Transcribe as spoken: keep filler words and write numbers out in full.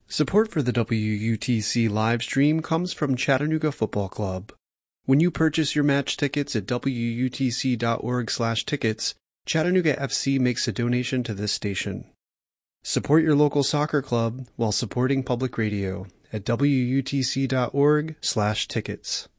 Support for the W U T C live stream comes from Chattanooga Football Club. When you purchase your match tickets at W U T C dot org slash tickets, Chattanooga F C makes a donation to this station. Support your local soccer club while supporting public radio at W U T C dot org slash tickets.